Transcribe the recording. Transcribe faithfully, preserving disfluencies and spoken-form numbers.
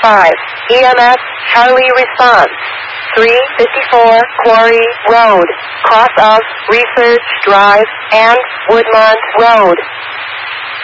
five, E M S, Charlie response. three fifty-four Quarry Road, cross of Research Drive and Woodmont Road.